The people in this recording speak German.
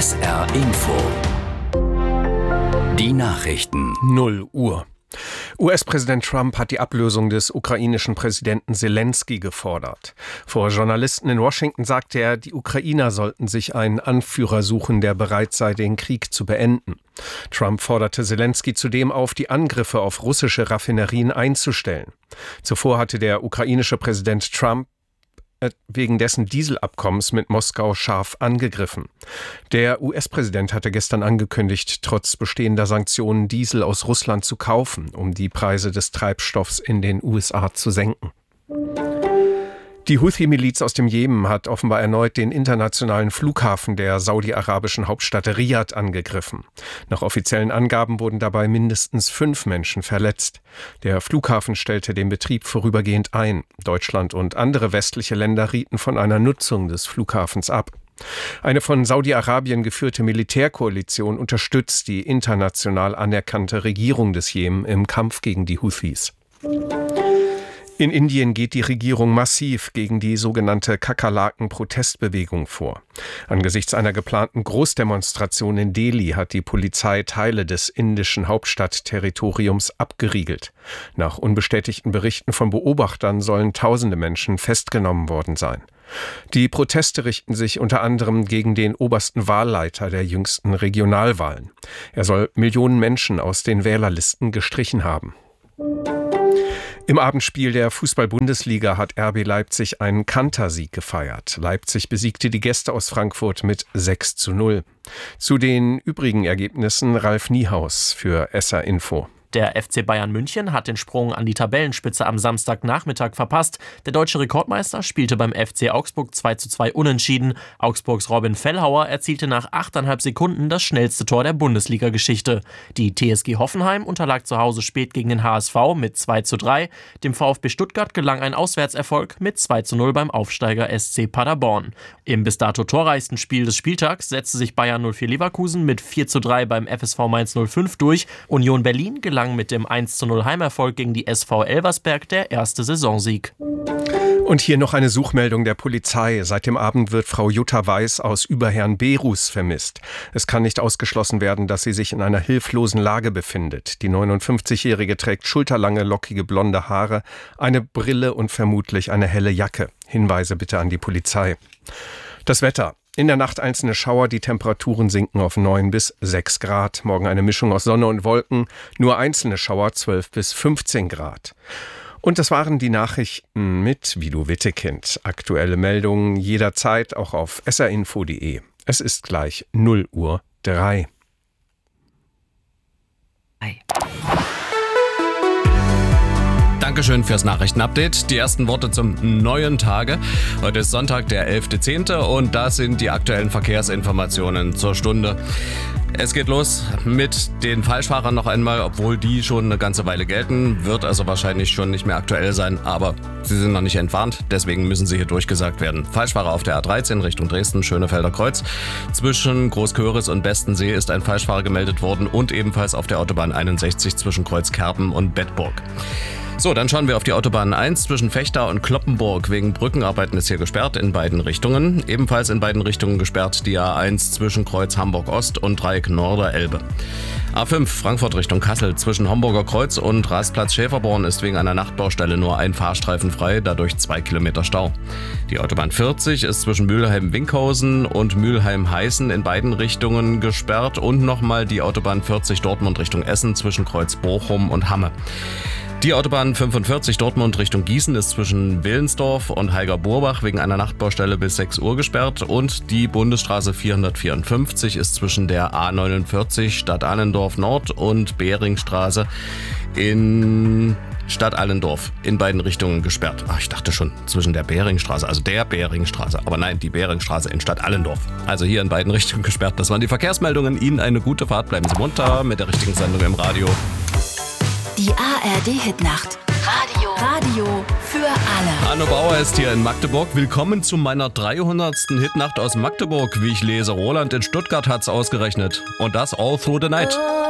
SR Info. Die Nachrichten. 0 Uhr. US-Präsident Trump hat die Ablösung des ukrainischen Präsidenten Selenskyj gefordert. Vor Journalisten in Washington sagte er, die Ukrainer sollten sich einen Anführer suchen, der bereit sei, den Krieg zu beenden. Trump forderte Selenskyj zudem auf, die Angriffe auf russische Raffinerien einzustellen. Zuvor hatte der ukrainische Präsident Trump wegen dessen Dieselabkommens mit Moskau scharf angegriffen. Der US-Präsident hatte gestern angekündigt, trotz bestehender Sanktionen Diesel aus Russland zu kaufen, um die Preise des Treibstoffs in den USA zu senken. Die Houthi-Miliz aus dem Jemen hat offenbar erneut den internationalen Flughafen der saudi-arabischen Hauptstadt Riad angegriffen. Nach offiziellen Angaben wurden dabei mindestens 5 Menschen verletzt. Der Flughafen stellte den Betrieb vorübergehend ein. Deutschland und andere westliche Länder rieten von einer Nutzung des Flughafens ab. Eine von Saudi-Arabien geführte Militärkoalition unterstützt die international anerkannte Regierung des Jemen im Kampf gegen die Houthis. In Indien geht die Regierung massiv gegen die sogenannte Kakerlaken-Protestbewegung vor. Angesichts einer geplanten Großdemonstration in Delhi hat die Polizei Teile des indischen Hauptstadtterritoriums abgeriegelt. Nach unbestätigten Berichten von Beobachtern sollen tausende Menschen festgenommen worden sein. Die Proteste richten sich unter anderem gegen den obersten Wahlleiter der jüngsten Regionalwahlen. Er soll Millionen Menschen aus den Wählerlisten gestrichen haben. Im Abendspiel der Fußball-Bundesliga hat RB Leipzig einen Kantersieg gefeiert. Leipzig besiegte die Gäste aus Frankfurt mit 6:0. Zu den übrigen Ergebnissen Ralf Niehaus für SR Info. Der FC Bayern München hat den Sprung an die Tabellenspitze am Samstagnachmittag verpasst. Der deutsche Rekordmeister spielte beim FC Augsburg 2:2 unentschieden. Augsburgs Robin Fellhauer erzielte nach 8,5 Sekunden das schnellste Tor der Bundesliga-Geschichte. Die TSG Hoffenheim unterlag zu Hause spät gegen den HSV mit 2:3. Dem VfB Stuttgart gelang ein Auswärtserfolg mit 2:0 beim Aufsteiger SC Paderborn. Im bis dato torreichsten Spiel des Spieltags setzte sich Bayern 04 Leverkusen mit 4:3 beim FSV Mainz 05 durch. Union Berlin gelang mit dem 1:0 Heimerfolg gegen die SV Elversberg der erste Saisonsieg. Und hier noch eine Suchmeldung der Polizei. Seit dem Abend wird Frau Jutta Weiß aus Überherrn-Berus vermisst. Es kann nicht ausgeschlossen werden, dass sie sich in einer hilflosen Lage befindet. Die 59-Jährige trägt schulterlange, lockige blonde Haare, eine Brille und vermutlich eine helle Jacke. Hinweise bitte an die Polizei. Das Wetter. In der Nacht einzelne Schauer, die Temperaturen sinken auf 9 bis 6 Grad. Morgen eine Mischung aus Sonne und Wolken, nur einzelne Schauer 12 bis 15 Grad. Und das waren die Nachrichten mit Vido Wittekind. Aktuelle Meldungen jederzeit auch auf srinfo.de. Es ist gleich 0:03 Uhr. Dankeschön fürs Nachrichtenupdate. Die ersten Worte zum neuen Tage. Heute ist Sonntag, der 11.10. und das sind die aktuellen Verkehrsinformationen zur Stunde. Es geht los mit den Falschfahrern noch einmal, obwohl die schon eine ganze Weile gelten. Wird also wahrscheinlich schon nicht mehr aktuell sein, aber sie sind noch nicht entwarnt. Deswegen müssen sie hier durchgesagt werden. Falschfahrer auf der A13 Richtung Dresden, Schönefelder Kreuz. Zwischen Großköris und Bestensee ist ein Falschfahrer gemeldet worden und ebenfalls auf der Autobahn 61 zwischen Kreuzkerpen und Bedburg. So, dann schauen wir auf die Autobahn 1 zwischen Vechta und Kloppenburg. Wegen Brückenarbeiten ist hier gesperrt in beiden Richtungen. Ebenfalls in beiden Richtungen gesperrt die A1 zwischen Kreuz Hamburg Ost und Dreieck Norderelbe. A5 Frankfurt Richtung Kassel zwischen Homburger Kreuz und Rastplatz Schäferborn ist wegen einer Nachtbaustelle nur ein Fahrstreifen frei, dadurch 2 Kilometer Stau. Die Autobahn 40 ist zwischen Mülheim-Winkhausen und Mülheim-Heißen in beiden Richtungen gesperrt und nochmal die Autobahn 40 Dortmund Richtung Essen zwischen Kreuz Bochum und Hamme. Die Autobahn 45 Dortmund Richtung Gießen ist zwischen Willensdorf und Heiger-Burbach wegen einer Nachtbaustelle bis 6 Uhr gesperrt und die Bundesstraße 454 ist zwischen der A49 Stadt Allendorf Nord und Beringstraße in Stadt Allendorf in beiden Richtungen gesperrt. Ach, ich dachte schon zwischen der Beringstraße, also der Beringstraße, aber nein, die Beringstraße in Stadt Allendorf. Also hier in beiden Richtungen gesperrt. Das waren die Verkehrsmeldungen. Ihnen eine gute Fahrt. Bleiben Sie munter mit der richtigen Sendung im Radio. Die ARD-Hitnacht. Radio für alle. Arno Bauer ist hier in Magdeburg. Willkommen zu meiner 300. Hitnacht aus Magdeburg. Wie ich lese, Roland in Stuttgart hat's ausgerechnet. Und das all through the night.